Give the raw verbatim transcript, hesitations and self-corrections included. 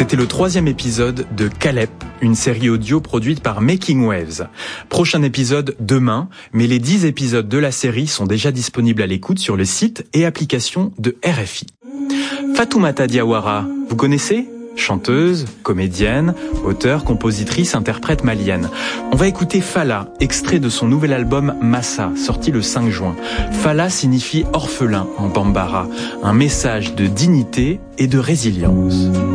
C'était le troisième épisode de Calep, une série audio produite par Making Waves. Prochain épisode demain, mais les dix épisodes de la série sont déjà disponibles à l'écoute sur le site et application de R F I. Fatoumata Diawara, vous connaissez ? Chanteuse, comédienne, auteure, compositrice, interprète malienne. On va écouter Fala, extrait de son nouvel album Massa, sorti le cinq juin. Fala signifie orphelin en bambara, un message de dignité et de résilience.